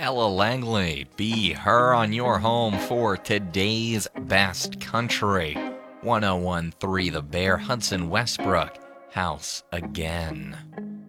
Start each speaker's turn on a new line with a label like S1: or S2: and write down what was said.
S1: Ella Langley, be her on your home for today's best country. 1013 The Bear, Hudson Westbrook, House Again.